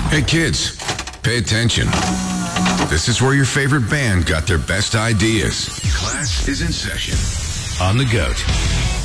Hey kids, pay attention. This is where your favorite band got their best ideas. Class is in session on the GOAT.